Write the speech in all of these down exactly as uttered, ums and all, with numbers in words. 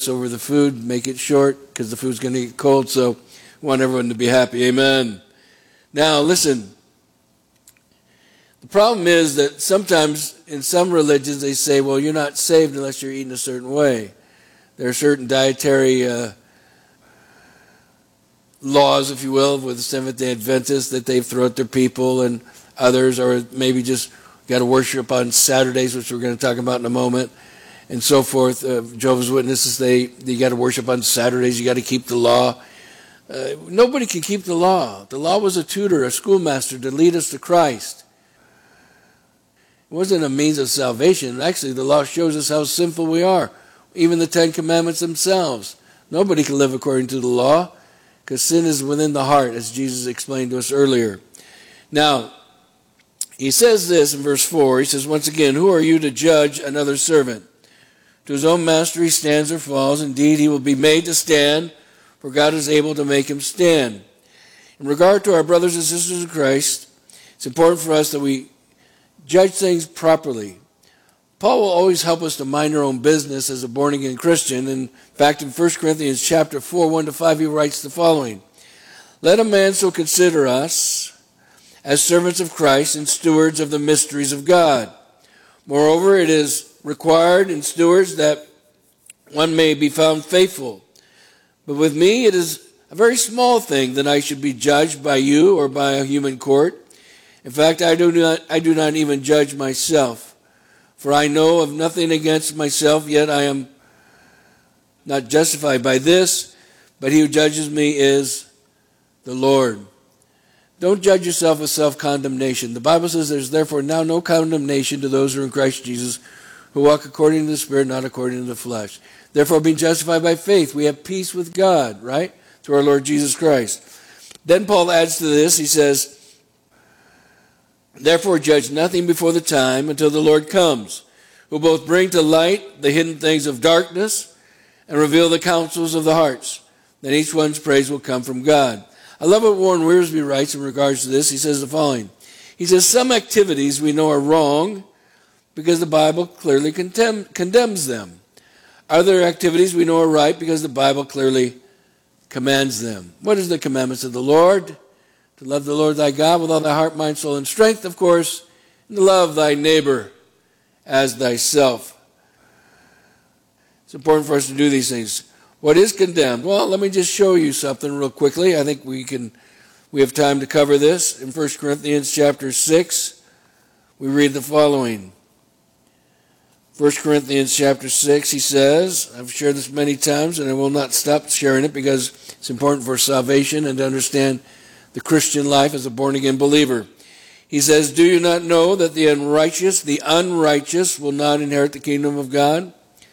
fuss over the food, make it short, because the food's going to get cold, so we want everyone to be happy. Amen. Now, listen. The problem is that sometimes in some religions they say, well, you're not saved unless you're eating a certain way. There are certain dietary uh, laws, if you will, with the Seventh-day Adventists that they've thrown at their people, and others, or maybe just got to worship on Saturdays, which we're going to talk about in a moment, and so forth. Uh, Jehovah's Witnesses, they you got to worship on Saturdays. You got to keep the law. Uh, nobody can keep the law. The law was a tutor, a schoolmaster to lead us to Christ. It wasn't a means of salvation. Actually, the law shows us how sinful we are. Even the Ten Commandments themselves. Nobody can live according to the law because sin is within the heart, as Jesus explained to us earlier. Now, he says this in verse four. He says, once again, who are you to judge another servant? To his own master he stands or falls. Indeed, he will be made to stand, for God is able to make him stand. In regard to our brothers and sisters in Christ, it's important for us that we judge things properly. Paul will always help us to mind our own business as a born-again Christian. In fact, in First Corinthians chapter four, one to five, he writes the following. Let a man so consider us as servants of Christ and stewards of the mysteries of God. Moreover, it is required in stewards that one may be found faithful. But with me it is a very small thing that I should be judged by you or by a human court. In fact, I do not, I do not even judge myself. For I know of nothing against myself, yet I am not justified by this, but he who judges me is the Lord. Don't judge yourself with self-condemnation. The Bible says there's therefore now no condemnation to those who are in Christ Jesus, who walk according to the Spirit, not according to the flesh. Therefore, being justified by faith, we have peace with God, right? Through our Lord Jesus Christ. Then Paul adds to this, he says, therefore judge nothing before the time until the Lord comes, who both bring to light the hidden things of darkness and reveal the counsels of the hearts. Then each one's praise will come from God. I love what Warren Wiersbe writes in regards to this. He says the following. He says, some activities we know are wrong because the Bible clearly condemn, condemns them. Other activities we know are right because the Bible clearly commands them. What is the commandments of the Lord? To love the Lord thy God with all thy heart, mind, soul, and strength, of course, and to love thy neighbor as thyself. It's important for us to do these things. What is condemned? Well, let me just show you something real quickly. I think we can, we have time to cover this. In First Corinthians chapter six, we read the following. First Corinthians chapter six, he says, I've shared this many times, and I will not stop sharing it because it's important for salvation and to understand the Christian life as a born-again believer. He says, do you not know that the unrighteous, the unrighteous will not inherit the kingdom of God?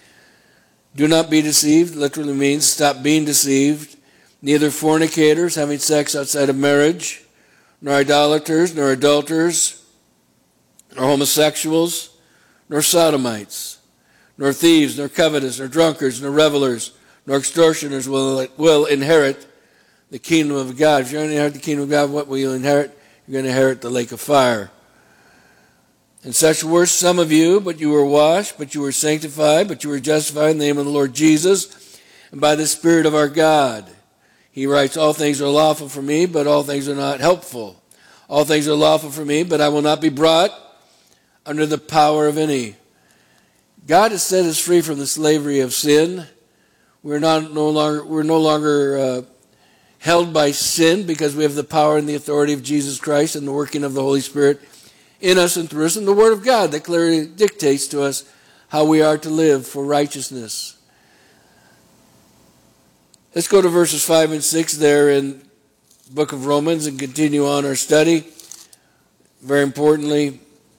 Do not be deceived, literally means stop being deceived. Neither fornicators, having sex outside of marriage, nor idolaters, nor adulterers, nor homosexuals, nor sodomites, nor thieves, nor covetous, nor drunkards, nor revelers, nor extortioners will, will inherit the kingdom of God. If you're going to inherit the kingdom of God, what will you inherit? You're going to inherit the lake of fire. And such were some of you, but you were washed, but you were sanctified, but you were justified in the name of the Lord Jesus, and by the Spirit of our God. He writes, all things are lawful for me, but all things are not helpful. All things are lawful for me, but I will not be brought under the power of any. God has set us free from the slavery of sin. We're not no longer we're no longer uh, held by sin because we have the power and the authority of Jesus Christ and the working of the Holy Spirit in us and through us, and the Word of God that clearly dictates to us how we are to live for righteousness. Let's go to verses five and six there in the book of Romans and continue on our study. Very importantly,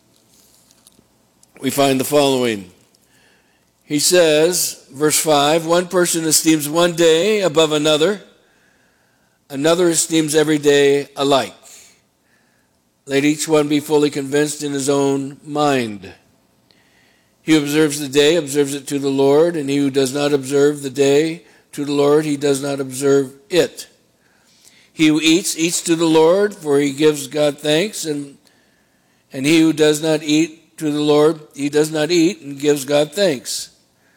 we find the following. He says, verse five, one person esteems one day above another, another esteems every day alike. Let each one be fully convinced in his own mind. He who observes the day observes it to the Lord, and he who does not observe the day to the Lord, he does not observe it. He who eats, eats to the Lord, for he gives God thanks, and, and he who does not eat to the Lord, he does not eat and gives God thanks.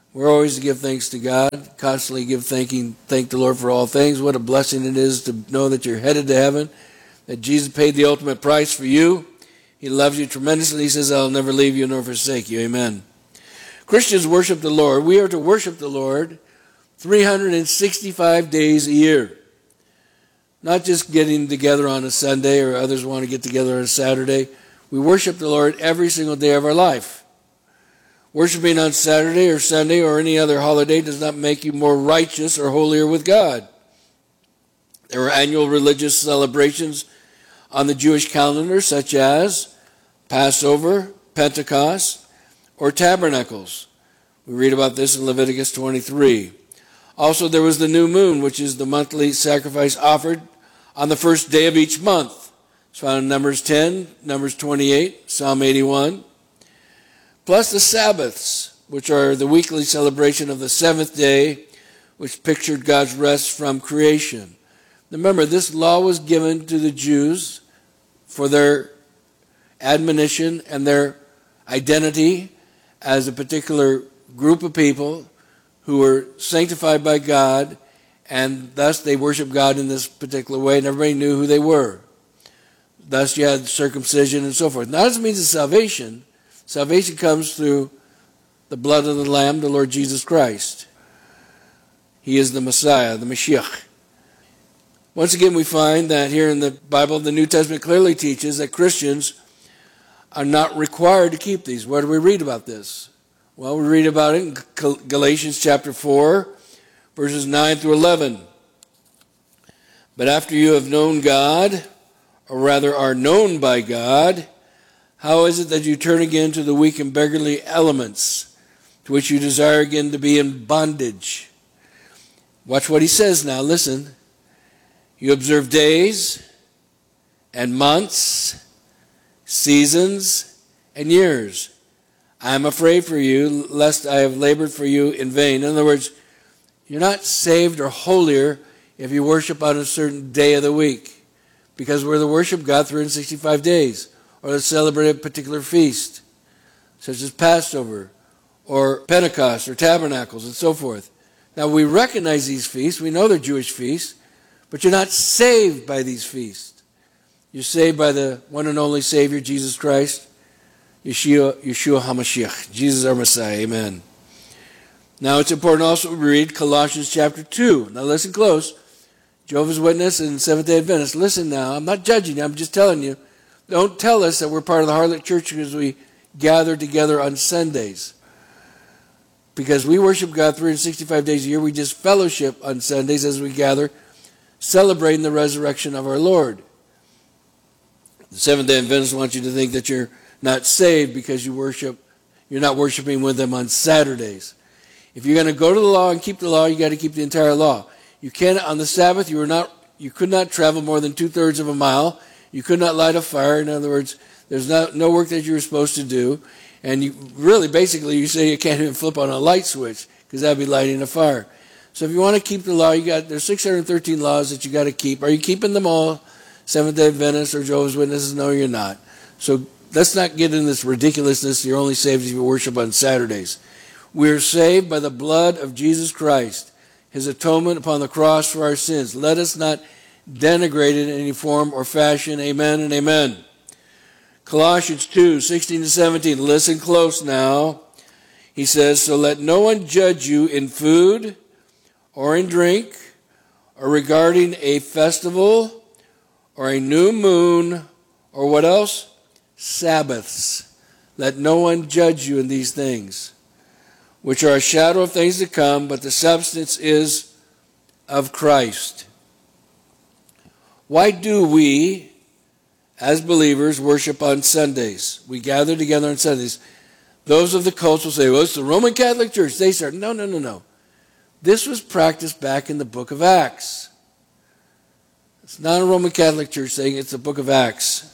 We're always to give thanks to God, constantly give thanking, thank the Lord for all things. What a blessing it is to know that you're headed to heaven, that Jesus paid the ultimate price for you. He loves you tremendously. He says, I'll never leave you nor forsake you. Amen. Christians worship the Lord. We are to worship the Lord three hundred sixty-five days a year. Not just getting together on a Sunday, or others want to get together on a Saturday. We worship the Lord every single day of our life. Worshiping on Saturday or Sunday or any other holiday does not make you more righteous or holier with God. There are annual religious celebrations on the Jewish calendar, such as Passover, Pentecost, or Tabernacles. We read about this in Leviticus twenty-three. Also, there was the new moon, which is the monthly sacrifice offered on the first day of each month. It's found in Numbers ten, Numbers twenty-eight, Psalm eighty-one. Plus the Sabbaths, which are the weekly celebration of the seventh day, which pictured God's rest from creation. Remember, this law was given to the Jews for their admonition and their identity as a particular group of people who were sanctified by God, and thus they worshiped God in this particular way, and everybody knew who they were. Thus you had circumcision and so forth. Not as a means of salvation. Salvation comes through the blood of the Lamb, the Lord Jesus Christ. He is the Messiah, the Mashiach. Once again, we find that here in the Bible, the New Testament clearly teaches that Christians are not required to keep these. Where do we read about this? Well, we read about it in Galatians chapter four, verses nine through eleven. But after you have known God, or rather are known by God, how is it that you turn again to the weak and beggarly elements, to which you desire again to be in bondage? Watch what he says now. Listen. You observe days and months, seasons and years. I am afraid for you, lest I have labored for you in vain. In other words, you're not saved or holier if you worship on a certain day of the week, because we're to worship God three hundred sixty-five days, or to celebrate a particular feast, such as Passover, or Pentecost, or Tabernacles, and so forth. Now, we recognize these feasts. We know they're Jewish feasts, but you're not saved by these feasts. You're saved by the one and only Savior, Jesus Christ, Yeshua, Yeshua HaMashiach, Jesus our Messiah. Amen. Now, it's important also to read Colossians chapter two. Now, listen close. Jehovah's Witness and Seventh-day Adventist, listen now. I'm not judging you. I'm just telling you. Don't tell us that we're part of the Harlot Church because we gather together on Sundays. Because we worship God three hundred sixty-five days a year. We just fellowship on Sundays as we gather, celebrating the resurrection of our Lord. The Seventh-day Adventists want you to think that you're not saved because you worship, you're not worshiping with them on Saturdays. If you're going to go to the law and keep the law, you got to keep the entire law. You can't, on the Sabbath, you were not, you could not travel more than two-thirds of a mile. You could not light a fire. In other words, there's no, no work that you were supposed to do. And you really, basically, you say you can't even flip on a light switch because that would be lighting a fire. So if you want to keep the law, you got there's six hundred thirteen laws that you got to keep. Are you keeping them all? Seventh-day Adventists or Jehovah's Witnesses? No, you're not. So let's not get in this ridiculousness. You're only saved if you worship on Saturdays. We're saved by the blood of Jesus Christ, his atonement upon the cross for our sins. Let us not denigrate it in any form or fashion. Amen and amen. Colossians two, sixteen to seventeen. Listen close now. He says, so let no one judge you in food or in drink, or regarding a festival, or a new moon, or what else? Sabbaths. Let no one judge you in these things, which are a shadow of things to come, but the substance is of Christ. Why do we, as believers, worship on Sundays? We gather together on Sundays. Those of the cults will say, well, it's the Roman Catholic Church. They start. No, no, no, no. This was practiced back in the book of Acts. It's not a Roman Catholic Church saying it's the book of Acts.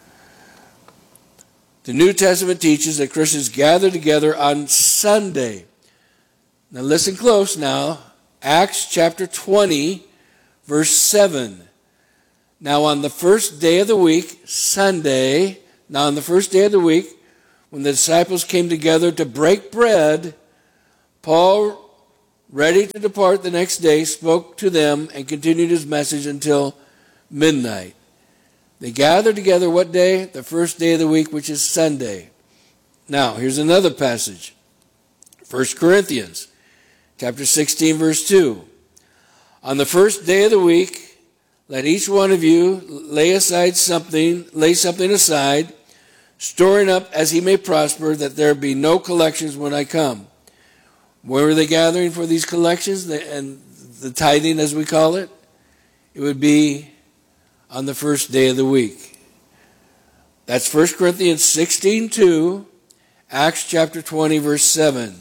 The New Testament teaches that Christians gather together on Sunday. Now listen close now. Acts chapter twenty, verse seven. Now on the first day of the week, Sunday, now on the first day of the week, when the disciples came together to break bread, Paul, ready to depart the next day, spoke to them and continued his message until midnight. They gathered together what day? The first day of the week, which is Sunday. Now, here's another passage. First Corinthians, chapter sixteen, verse two. On the first day of the week, let each one of you lay aside something, lay something aside, storing up as he may prosper, that there be no collections when I come. Where were they gathering for these collections and the tithing, as we call it? It would be on the first day of the week. That's First Corinthians sixteen two, Acts chapter twenty, verse seven.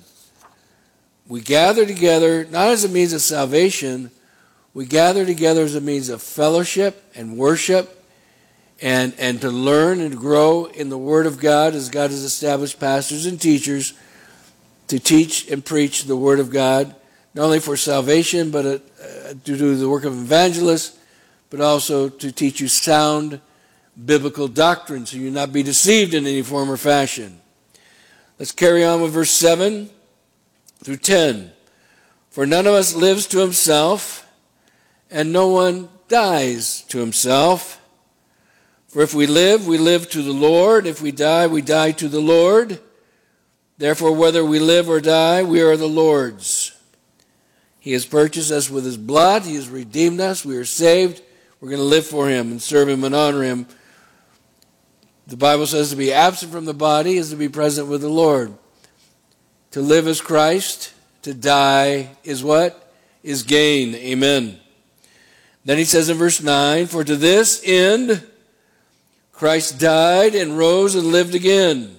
We gather together not as a means of salvation, we gather together as a means of fellowship and worship and, and to learn and grow in the Word of God as God has established pastors and teachers to teach and preach the Word of God, not only for salvation, but uh, to do the work of evangelists, but also to teach you sound biblical doctrine so you not be deceived in any form or fashion. Let's carry on with verse seven through ten. For none of us lives to himself, and no one dies to himself. For if we live, we live to the Lord. If we die, we die to the Lord. Therefore, whether we live or die, we are the Lord's. He has purchased us with his blood. He has redeemed us. We are saved. We're going to live for him and serve him and honor him. The Bible says to be absent from the body is to be present with the Lord. To live is Christ. To die is what? Is gain. Amen. Then he says in verse nine, for to this end Christ died and rose and lived again,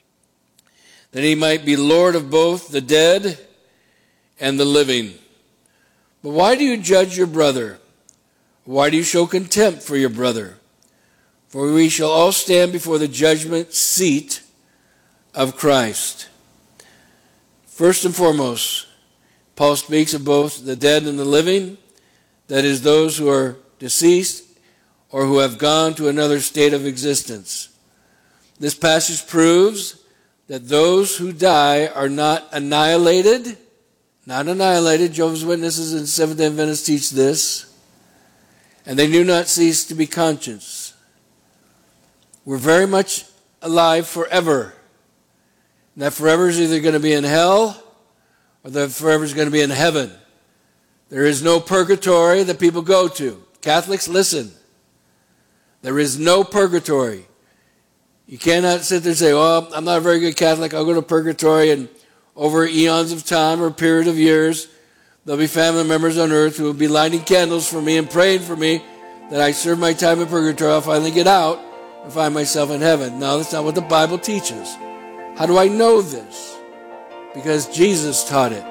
that he might be Lord of both the dead and the living. But why do you judge your brother? Why do you show contempt for your brother? For we shall all stand before the judgment seat of Christ. First and foremost, Paul speaks of both the dead and the living, that is, those who are deceased or who have gone to another state of existence. This passage proves that those who die are not annihilated, not annihilated. Jehovah's Witnesses and Seventh-day Adventists teach this. And they do not cease to be conscious. We're very much alive forever. And that forever is either going to be in hell or that forever is going to be in heaven. There is no purgatory that people go to. Catholics, listen. There is no purgatory. You cannot sit there and say, well, I'm not a very good Catholic. I'll go to purgatory, and over eons of time or a period of years, there'll be family members on earth who will be lighting candles for me and praying for me that I serve my time in purgatory. I'll finally get out and find myself in heaven. No, that's not what the Bible teaches. How do I know this? Because Jesus taught it.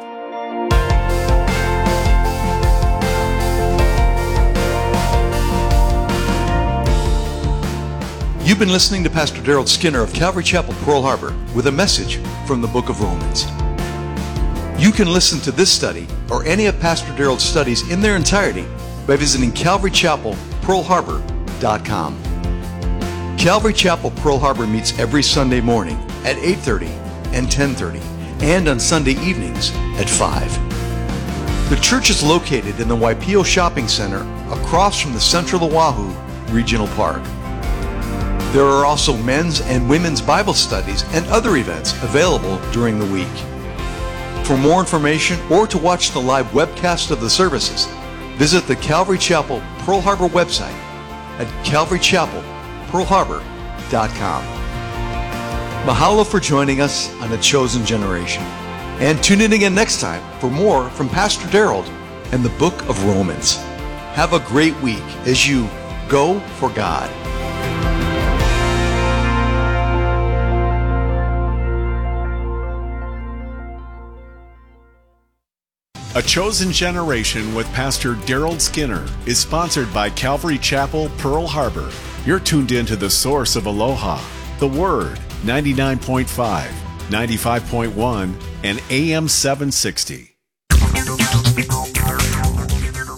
You've been listening to Pastor Daryl Skinner of Calvary Chapel, Pearl Harbor, with a message from the book of Romans. You can listen to this study or any of Pastor Daryl's studies in their entirety by visiting calvary chapel pearl harbor dot com. Calvary Chapel, Pearl Harbor meets every Sunday morning at eight thirty and ten thirty, and on Sunday evenings at five. The church is located in the Waipio Shopping Center across from the Central Oahu Regional Park. There are also men's and women's Bible studies and other events available during the week. For more information or to watch the live webcast of the services, visit the Calvary Chapel Pearl Harbor website at calvary chapel pearl harbor dot com. Mahalo for joining us on A Chosen Generation. And tune in again next time for more from Pastor Daryl and the book of Romans. Have a great week as you go for God. A Chosen Generation with Pastor Daryl Skinner is sponsored by Calvary Chapel, Pearl Harbor. You're tuned in to the source of Aloha, the Word, ninety-nine point five, ninety-five point one, and A M seven sixty.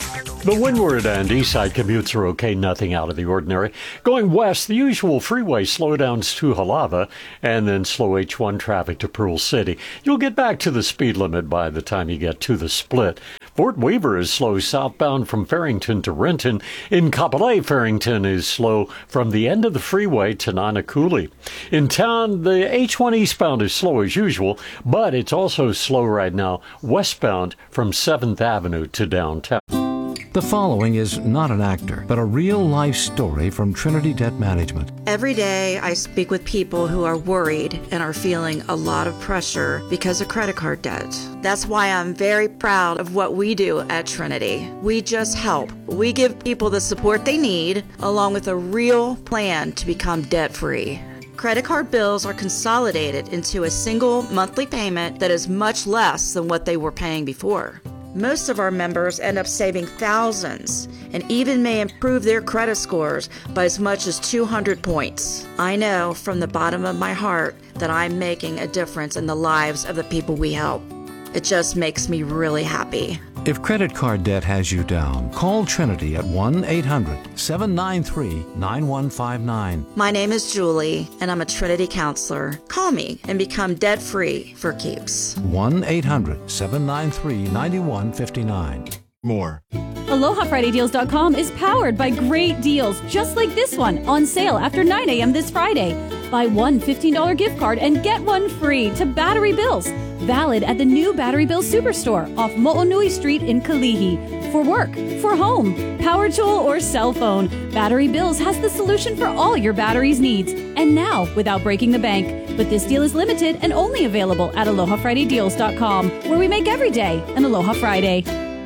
The windward and east side commutes are okay, nothing out of the ordinary. Going west, the usual freeway slowdowns to Halava and then slow H one traffic to Pearl City. You'll get back to the speed limit by the time you get to the split. Fort Weaver is slow southbound from Farrington to Renton. In Kapolei, Farrington is slow from the end of the freeway to Nanakuli. In town, the H one eastbound is slow as usual, but it's also slow right now westbound from seventh Avenue to downtown. The following is not an actor, but a real-life story from Trinity Debt Management. Every day I speak with people who are worried and are feeling a lot of pressure because of credit card debt. That's why I'm very proud of what we do at Trinity. We just help. We give people the support they need, along with a real plan to become debt-free. Credit card bills are consolidated into a single monthly payment that is much less than what they were paying before. Most of our members end up saving thousands and even may improve their credit scores by as much as two hundred points. I know from the bottom of my heart that I'm making a difference in the lives of the people we help. It just makes me really happy. If credit card debt has you down, call Trinity at one eight hundred seven nine three nine one five nine. My name is Julie, and I'm a Trinity counselor. Call me and become debt-free for keeps. one eight hundred seven nine three nine one five nine. More. Aloha Friday Deals dot com is powered by great deals just like this one on sale after nine a.m. this Friday. Buy one fifteen dollars gift card and get one free to Battery Bills. Valid at the new Battery Bill Superstore off Mo'onui Street in Kalihi. For work, for home, power tool, or cell phone, Battery Bills has the solution for all your batteries needs. And now, without breaking the bank. But this deal is limited and only available at Aloha Friday Deals dot com, where we make every day an Aloha Friday.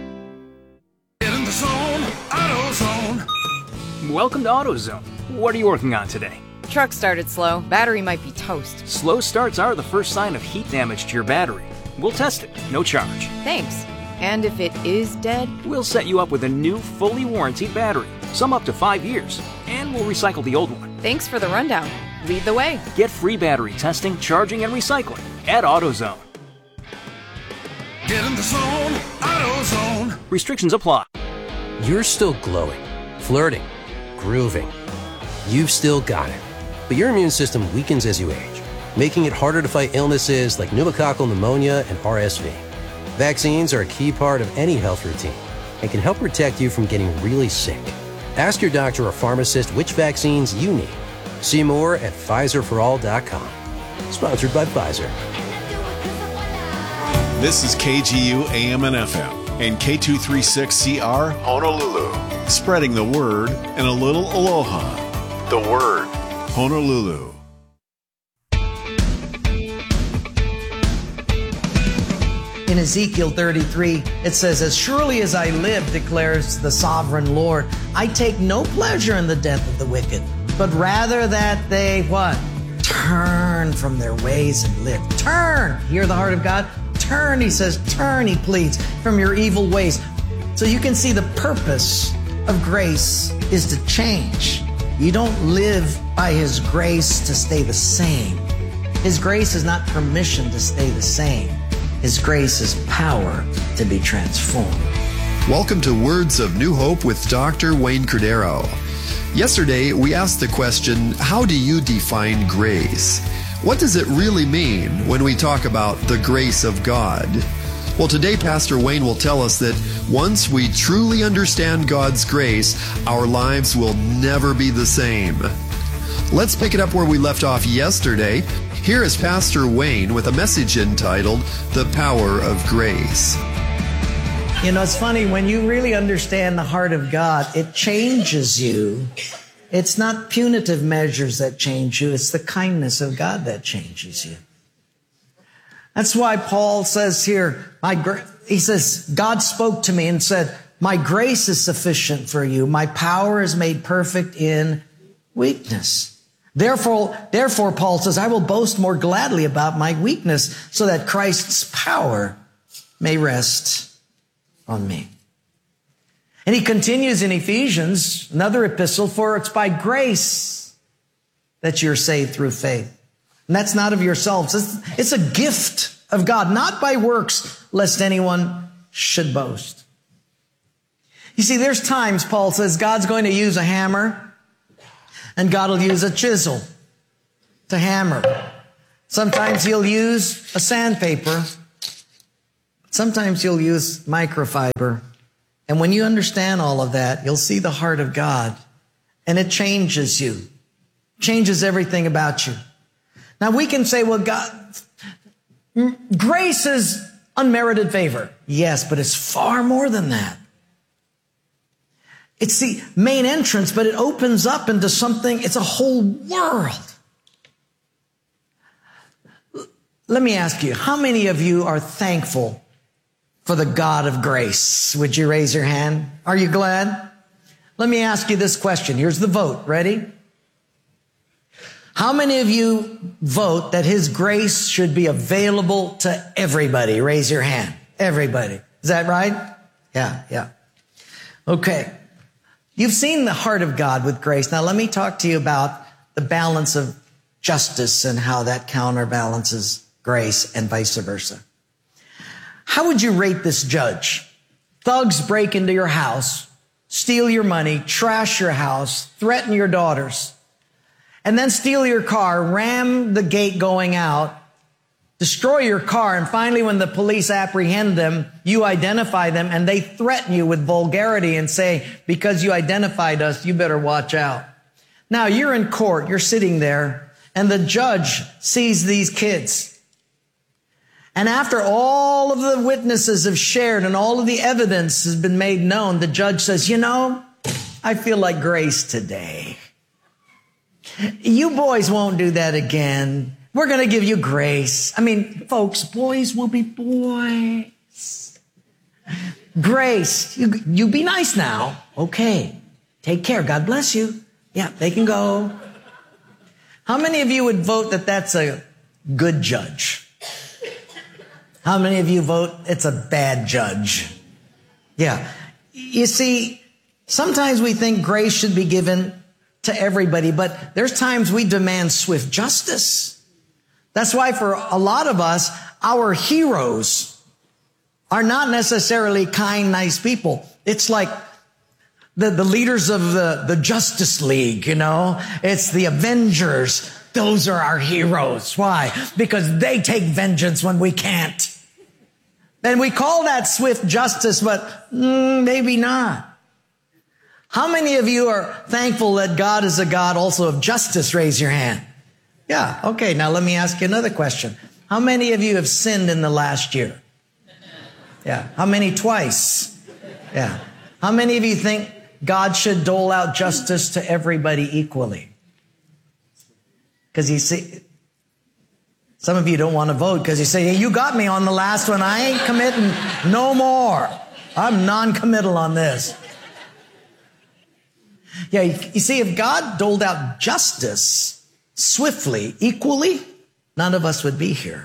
Get in the zone, AutoZone. Welcome to AutoZone. What are you working on today? Truck started slow. Battery might be toast. Slow starts are the first sign of heat damage to your battery. We'll test it, no charge. Thanks. And if it is dead? We'll set you up with a new, fully warranted battery, some up to five years, and we'll recycle the old one. Thanks for the rundown. Lead the way. Get free battery testing, charging, and recycling at AutoZone. Get in the zone, AutoZone. Restrictions apply. You're still glowing, flirting, grooving. You've still got it. But your immune system weakens as you age, making it harder to fight illnesses like pneumococcal pneumonia and R S V. Vaccines are a key part of any health routine and can help protect you from getting really sick. Ask your doctor or pharmacist which vaccines you need. See more at Pfizer for all dot com. Sponsored by Pfizer. This is K G U A M and F M and K two thirty-six C R Honolulu. Spreading the word and a little aloha. The word, Honolulu. In Ezekiel thirty-three, it says, "As surely as I live, declares the sovereign Lord, I take no pleasure in the death of the wicked, but rather that they," what? "Turn from their ways and live." Turn! Hear the heart of God? Turn, he says, turn, he pleads, from your evil ways. So you can see the purpose of grace is to change. You don't live by his grace to stay the same. His grace is not permission to stay the same. His grace is power to be transformed. Welcome to Words of New Hope with Doctor Wayne Cordero. Yesterday, we asked the question, how do you define grace? What does it really mean when we talk about the grace of God? Well, today, Pastor Wayne will tell us that once we truly understand God's grace, our lives will never be the same. Let's pick it up where we left off yesterday. Here is Pastor Wayne with a message entitled, The Power of Grace. You know, it's funny, when you really understand the heart of God, it changes you. It's not punitive measures that change you, it's the kindness of God that changes you. That's why Paul says here, my gra- he says, God spoke to me and said, "My grace is sufficient for you. My power is made perfect in weakness." Therefore, therefore, Paul says, "I will boast more gladly about my weakness so that Christ's power may rest on me." And he continues in Ephesians, another epistle, "For it's by grace that you're saved through faith. And that's not of yourselves. It's, it's a gift of God, not by works, lest anyone should boast." You see, there's times, Paul says, God's going to use a hammer and God will use a chisel to hammer. Sometimes he'll use a sandpaper. Sometimes he'll use microfiber. And when you understand all of that, you'll see the heart of God. And it changes you. Changes everything about you. Now we can say, well, God, grace is unmerited favor. Yes, but it's far more than that. It's the main entrance, but it opens up into something, it's a whole world. Let me ask you, how many of you are thankful for the God of grace? Would you raise your hand? Are you glad? Let me ask you this question. Here's the vote. Ready? How many of you vote that His grace should be available to everybody? Raise your hand. Everybody. Is that right? Yeah, yeah. Okay. You've seen the heart of God with grace. Now let me talk to you about the balance of justice and how that counterbalances grace and vice versa. How would you rate this judge? Thugs break into your house, steal your money, trash your house, threaten your daughters, and then steal your car, ram the gate going out, destroy your car, and finally when the police apprehend them, you identify them and they threaten you with vulgarity and say, because you identified us, you better watch out. Now you're in court, you're sitting there, and the judge sees these kids. And after all of the witnesses have shared and all of the evidence has been made known, the judge says, you know, I feel like grace today. You boys won't do that again. We're going to give you grace. I mean, folks, boys will be boys. Grace. You, you be nice now. Okay. Take care. God bless you. Yeah, they can go. How many of you would vote that that's a good judge? How many of you vote it's a bad judge? Yeah. You see, sometimes we think grace should be given to everybody, but there's times we demand swift justice. That's why for a lot of us, our heroes are not necessarily kind, nice people. It's like the, the leaders of the, the Justice League, you know? It's the Avengers. Those are our heroes. Why? Because they take vengeance when we can't. And we call that swift justice, but mm, maybe not. How many of you are thankful that God is a God also of justice? Raise your hand. Yeah, okay, now let me ask you another question. How many of you have sinned in the last year? Yeah, how many twice? Yeah. How many of you think God should dole out justice to everybody equally? Because you see, some of you don't want to vote because you say, hey, you got me on the last one. I ain't committing no more. I'm non-committal on this. Yeah, you see, if God doled out justice swiftly, equally, none of us would be here.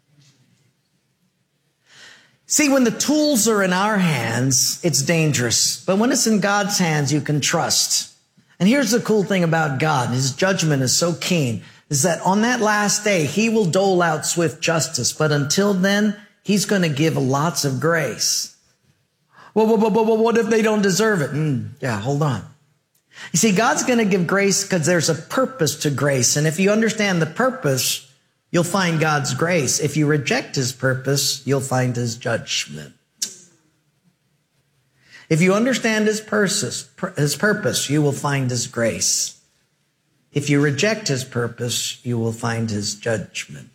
See, when the tools are in our hands, it's dangerous. But when it's in God's hands, you can trust. And here's the cool thing about God. His judgment is so keen, is that on that last day, He will dole out swift justice. But until then, He's going to give lots of grace. Well, well, well, well what if they don't deserve it? Mm, yeah, hold on. You see, God's going to give grace because there's a purpose to grace. And if you understand the purpose, you'll find God's grace. If you reject His purpose, you'll find His judgment. If you understand His purpose, His purpose, you will find His grace. If you reject His purpose, you will find His judgment.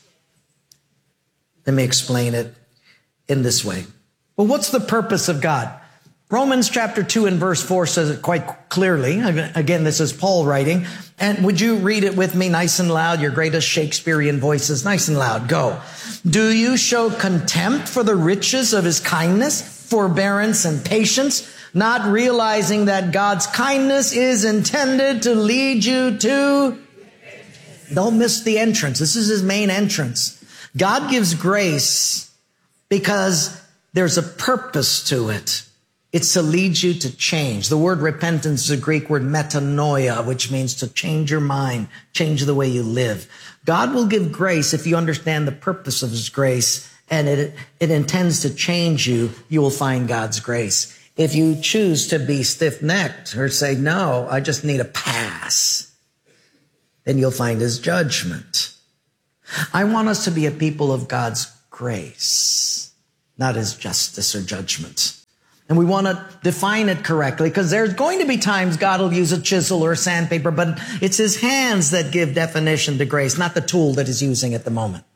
Let me explain it in this way. Well, what's the purpose of God? Romans chapter two and verse four says it quite clearly. Again, this is Paul writing. And would you read it with me nice and loud? Your greatest Shakespearean voices, nice and loud. Go. Do you show contempt for the riches of His kindness, forbearance, and patience, not realizing that God's kindness is intended to lead you to... Don't miss the entrance. This is His main entrance. God gives grace because there's a purpose to it. It's to lead you to change. The word repentance is a Greek word metanoia, which means to change your mind, change the way you live. God will give grace if you understand the purpose of His grace, and it, it intends to change you. You will find God's grace. If you choose to be stiff-necked or say, no, I just need a pass, then you'll find his judgment. I want us to be a people of God's grace, not his justice or judgment. And we want to define it correctly, because there's going to be times God will use a chisel or a sandpaper, but it's his hands that give definition to grace, not the tool that he's using at the moment.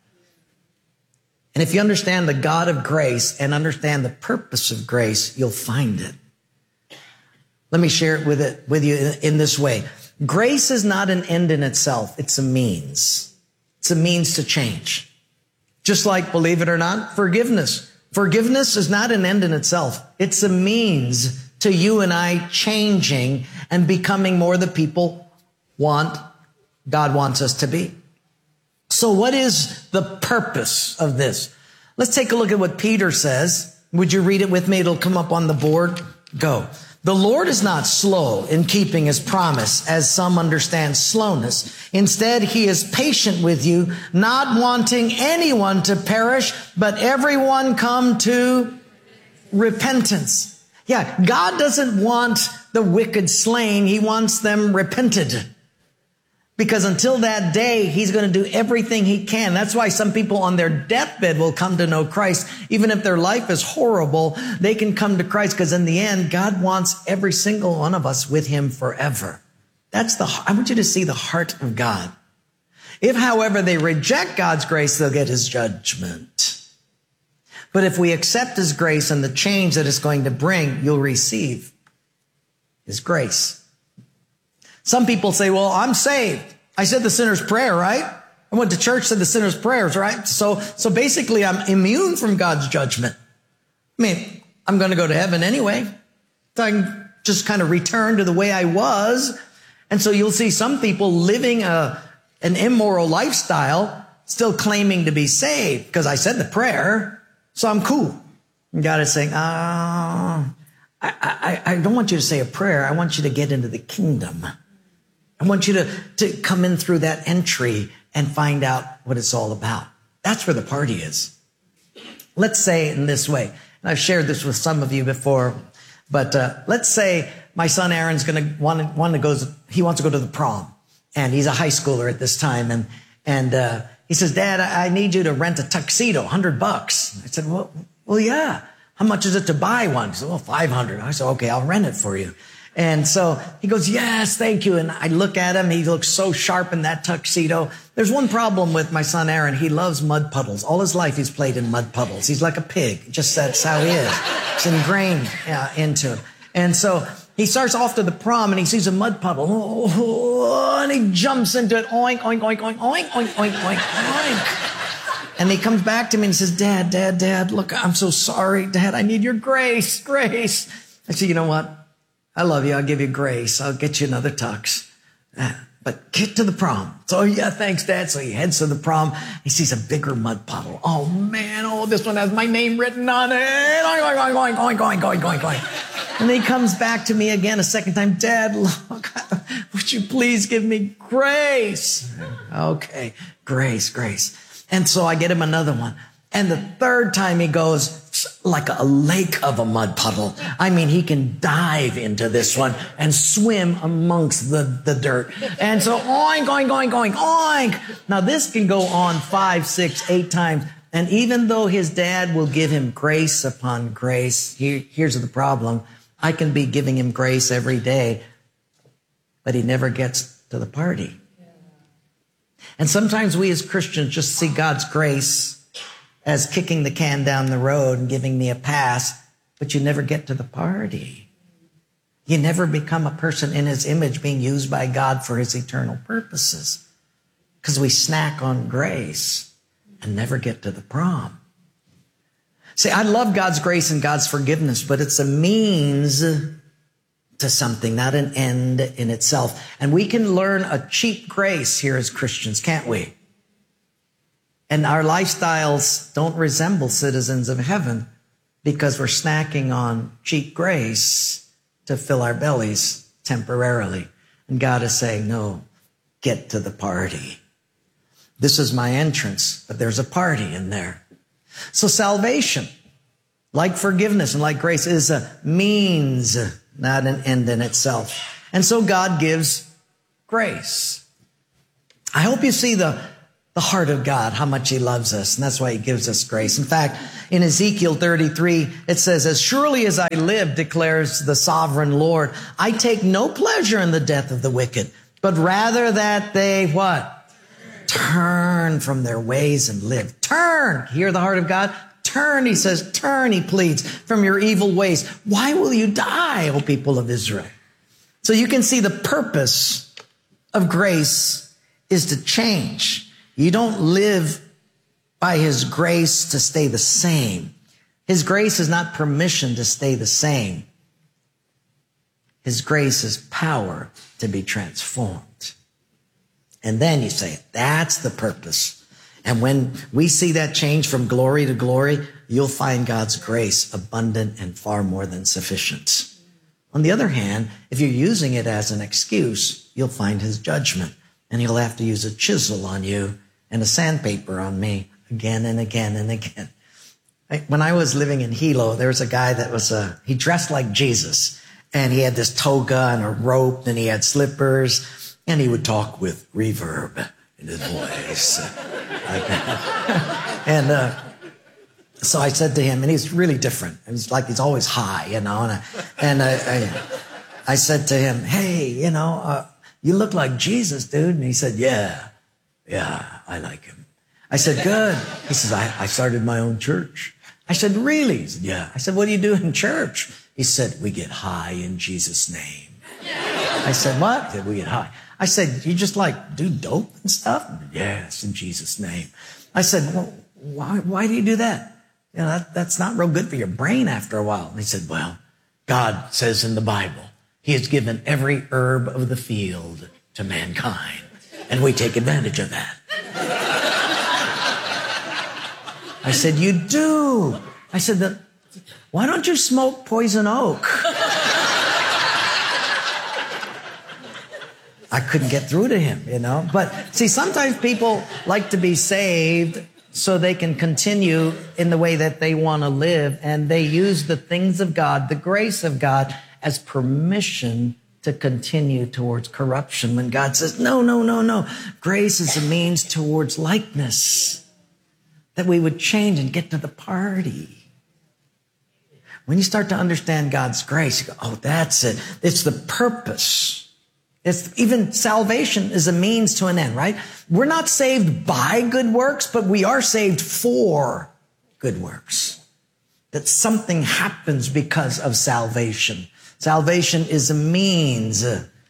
And if you understand the God of grace and understand the purpose of grace, you'll find it. Let me share it with it with you in this way. Grace is not an end in itself. It's a means. It's a means to change. Just like, believe it or not, forgiveness. Forgiveness is not an end in itself. It's a means to you and I changing and becoming more the people want, God wants us to be. So what is the purpose of this? Let's take a look at what Peter says. Would you read it with me? It'll come up on the board. Go. The Lord is not slow in keeping his promise, as some understand slowness. Instead, he is patient with you, not wanting anyone to perish, but everyone come to repentance. Yeah, God doesn't want the wicked slain. He wants them repented. Because until that day, he's going to do everything he can. That's why some people on their deathbed will come to know Christ. Even if their life is horrible, they can come to Christ, because in the end, God wants every single one of us with him forever. That's the, I want you to see the heart of God. If, however, they reject God's grace, they'll get his judgment. But if we accept his grace and the change that it's going to bring, you'll receive his grace. Some people say, well, I'm saved. I said the sinner's prayer, right? I went to church, said the sinner's prayers, right? So, so basically I'm immune from God's judgment. I mean, I'm going to go to heaven anyway. So I can just kind of return to the way I was. And so you'll see some people living a, an immoral lifestyle, still claiming to be saved because I said the prayer. So I'm cool. And God is saying, ah, oh, I, I, I don't want you to say a prayer. I want you to get into the kingdom. I want you to, to come in through that entry and find out what it's all about. That's where the party is. Let's say it in this way. And I've shared this with some of you before, but uh, let's say my son Aaron's going to want to want to go. He wants to go to the prom, and he's a high schooler at this time, and and uh, he says, "Dad, I, I need you to rent a tuxedo, hundred bucks." I said, "Well, well, yeah. How much is it to buy one?" He said, "Well, five hundred." I said, "Okay, I'll rent it for you." And so he goes, "Yes, thank you." And I look at him. He looks so sharp in that tuxedo. There's one problem with my son, Aaron. He loves mud puddles. All his life, he's played in mud puddles. He's like a pig. Just that's how he is. It's ingrained uh, into him. And so he starts off to the prom and he sees a mud puddle. Oh, and he jumps into it. Oink, oink, oink, oink, oink, oink, oink, oink, oink. And he comes back to me and says, "Dad, Dad, Dad, look, I'm so sorry. Dad, I need your grace, grace." I said, "You know what? I love you. I'll give you grace. I'll get you another tux. Uh, but get to the prom." So, yeah, thanks, Dad. So he heads to the prom. He sees a bigger mud puddle. Oh, man. Oh, this one has my name written on it. Oink, oink, oink, oink, oink, oink, oink, oink. And then he comes back to me again a second time. "Dad, look, would you please give me grace?" Okay, grace, grace. And so I get him another one. And the third time he goes, like a lake of a mud puddle. I mean, he can dive into this one and swim amongst the, the dirt. And so oink, oink, oink, oink, oink. Now this can go on five, six, eight times. And even though his dad will give him grace upon grace, here, here's the problem. I can be giving him grace every day, but he never gets to the party. And sometimes we as Christians just see God's grace as kicking the can down the road and giving me a pass, but you never get to the party. You never become a person in his image being used by God for his eternal purposes, because we snack on grace and never get to the prom. See, I love God's grace and God's forgiveness, but it's a means to something, not an end in itself. And we can learn a cheap grace here as Christians, can't we? And our lifestyles don't resemble citizens of heaven because we're snacking on cheap grace to fill our bellies temporarily. And God is saying, no, get to the party. This is my entrance, but there's a party in there. So salvation. like forgiveness and like grace, is a means, not an end in itself. And so God gives grace. I hope you see the, the heart of God, how much he loves us, and that's why he gives us grace. In fact, in Ezekiel thirty-three, it says, as surely as I live, declares the sovereign Lord, I take no pleasure in the death of the wicked, but rather that they, what? Turn from their ways and live. Turn. Hear the heart of God? Turn, he says, turn, he pleads, from your evil ways. Why will you die, O people of Israel? So you can see the purpose of grace is to change. You don't live by his grace to stay the same. His grace is not permission to stay the same. His grace is power to be transformed. And then you say, that's the purpose. And when we see that change from glory to glory, you'll find God's grace abundant and far more than sufficient. On the other hand, if you're using it as an excuse, you'll find his judgment. And he'll have to use a chisel on you and a sandpaper on me again and again and again. When I was living in Hilo, there was a guy that was, a, he dressed like Jesus. And he had this toga and a rope, and he had slippers. And he would talk with reverb in his voice. Like that. And uh, so I said to him, and he's really different. It was like he's always high, you know. And I, and I, I, I said to him, hey, you know, uh, you look like Jesus, dude. And he said, yeah, yeah, I like him. I said, good. He says, I, I started my own church. I said, really? He said, yeah. I said, what do you do in church? He said, we get high in Jesus' name. I said, what? He said, we get high. I said, you just like do dope and stuff? Yes, in Jesus' name. I said, well, why, why do you do that? You know, that, that's not real good for your brain after a while. And he said, well, God says in the Bible, he has given every herb of the field to mankind, and we take advantage of that. I said, you do. I said, that, why don't you smoke poison oak? I couldn't get through to him, you know. But see, sometimes people like to be saved so they can continue in the way that they want to live, and they use the things of God, the grace of God, as permission to continue towards corruption. When God says, no, no, no, no. Grace is a means towards likeness, that we would change and get to the party. When you start to understand God's grace, you go, oh, that's it. It's the purpose. It's even salvation is a means to an end, right? We're not saved by good works, but we are saved for good works. That something happens because of salvation. Salvation is a means.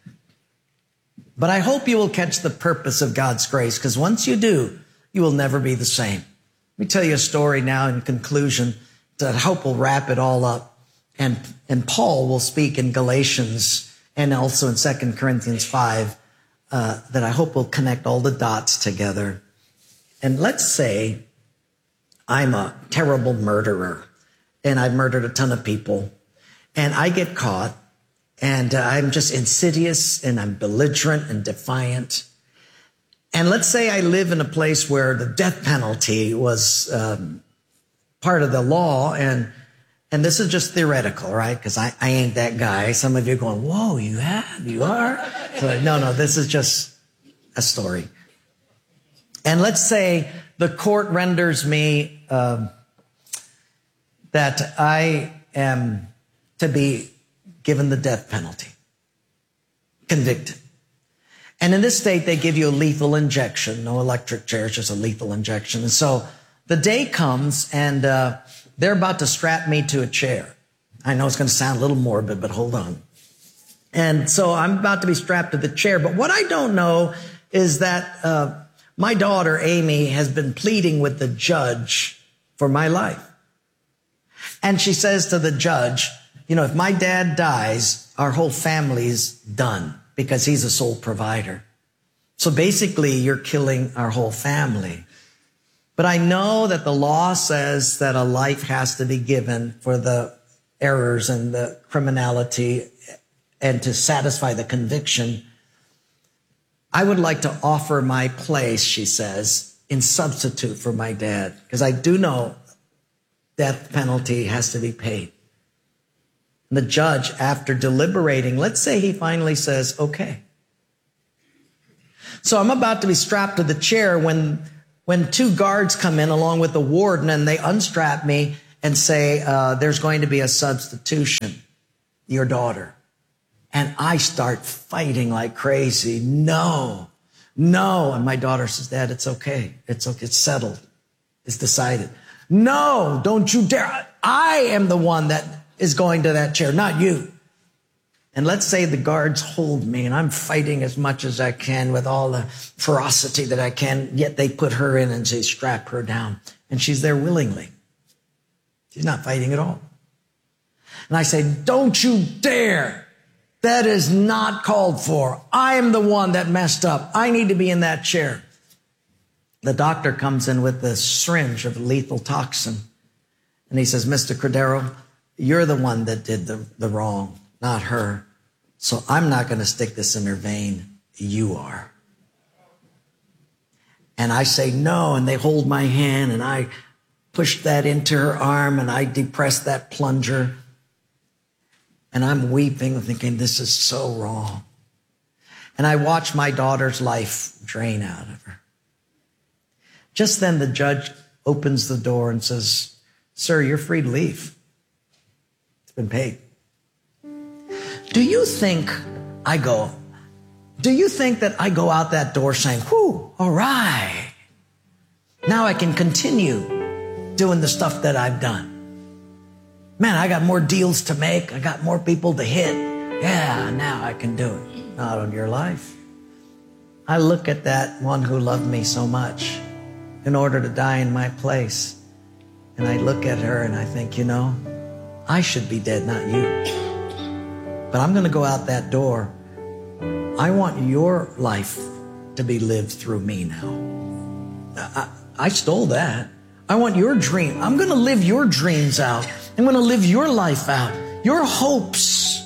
But I hope you will catch the purpose of God's grace, because once you do, you will never be the same. Let me tell you a story now in conclusion that I hope will wrap it all up. And, and Paul will speak in Galatians and also in Second Corinthians five, uh, that I hope will connect all the dots together. And let's say I'm a terrible murderer, and I've murdered a ton of people, and I get caught, and uh, I'm just insidious, and I'm belligerent and defiant. And let's say I live in a place where the death penalty was um, part of the law, and And this is just theoretical, right? Because I, I ain't that guy. Some of you are going, whoa, you have, you are? So, no, no, this is just a story. And let's say the court renders me uh, that I am to be given the death penalty, convicted. And in this state, they give you a lethal injection, no electric chair, just a lethal injection. And so the day comes, and uh, they're about to strap me to a chair. I know it's going to sound a little morbid, but hold on. And so I'm about to be strapped to the chair. But what I don't know is that uh, my daughter, Amy, has been pleading with the judge for my life. And she says to the judge, you know, if my dad dies, our whole family's done because he's a sole provider. So basically, you're killing our whole family. But I know that the law says that a life has to be given for the errors and the criminality and to satisfy the conviction. I would like to offer my place, she says, in substitute for my dad, because I do know death penalty has to be paid. And the judge, after deliberating, let's say he finally says, okay. So I'm about to be strapped to the chair when, when two guards come in along with the warden and they unstrap me and say, uh, there's going to be a substitution, your daughter. And I start fighting like crazy. No, no. And my daughter says, Dad, it's okay. It's okay. It's settled. It's decided. No, don't you dare. I am the one that is going to that chair, not you. And let's say the guards hold me and I'm fighting as much as I can with all the ferocity that I can, yet they put her in and say, strap her down. And she's there willingly. She's not fighting at all. And I say, don't you dare. That is not called for. I am the one that messed up. I need to be in that chair. The doctor comes in with this syringe of lethal toxin. And he says, Mister Cordero, you're the one that did the, the wrong, not her. So I'm not going to stick this in her vein. You are. And I say no, and they hold my hand, and I push that into her arm, and I depress that plunger. And I'm weeping, thinking, this is so wrong. And I watch my daughter's life drain out of her. Just then the judge opens the door and says, sir, you're free to leave. It's been paid. Do you think I go, do you think that I go out that door saying, whew, all right. Now I can continue doing the stuff that I've done. Man, I got more deals to make. I got more people to hit. Yeah, now I can do it. Not on your life. I look at that one who loved me so much in order to die in my place. And I look at her and I think, you know, I should be dead, not you. But I'm going to go out that door. I want your life to be lived through me now. I, I stole that. I want your dream. I'm going to live your dreams out. I'm going to live your life out, your hopes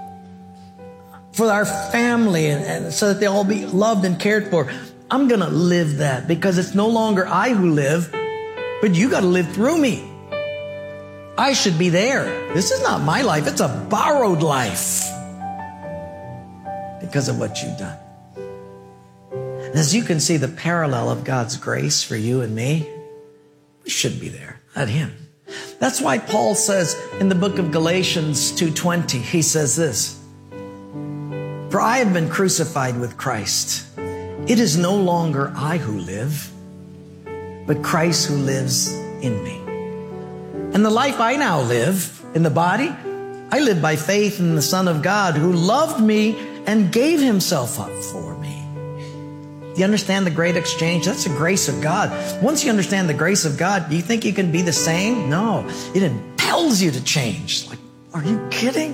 for our family, and, and so that they'll all be loved and cared for. I'm going to live that because it's no longer I who live, but you got to live through me. I should be there. This is not my life. It's a borrowed life because of what you've done. And as you can see the parallel of God's grace for you and me, we should be there, not him. That's why Paul says in the book of Galatians two twenty, he says this, for I have been crucified with Christ. It is no longer I who live, but Christ who lives in me. And the life I now live in the body, I live by faith in the Son of God who loved me and gave himself up for me. Do you understand the great exchange? That's the grace of God. Once you understand the grace of God, do you think you can be the same? No. It impels you to change. Like, are you kidding?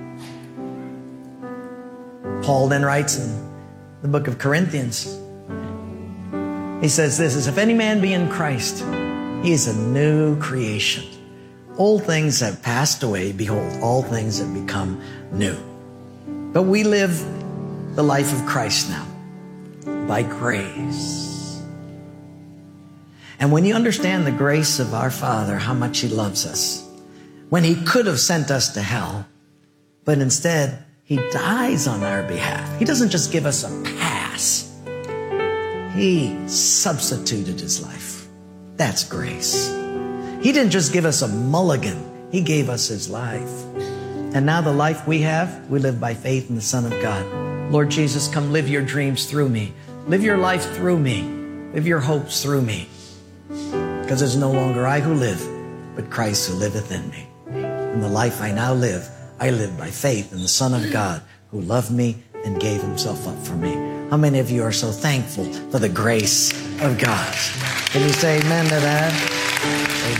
Paul then writes in the book of Corinthians, he says this, is if any man be in Christ, he is a new creation. Old things have passed away. Behold, all things have become new. But we live the life of Christ now. By grace. And when you understand the grace of our Father, how much he loves us, when he could have sent us to hell, but instead he dies on our behalf. He doesn't just give us a pass. He substituted his life. That's grace. He didn't just give us a mulligan. He gave us his life. And now the life we have, we live by faith in the Son of God. Lord Jesus, come live your dreams through me. Live your life through me. Live your hopes through me. Because it's no longer I who live, but Christ who liveth in me. And the life I now live, I live by faith in the Son of God who loved me and gave himself up for me. How many of you are so thankful for the grace of God? Can you say amen to that? Amen.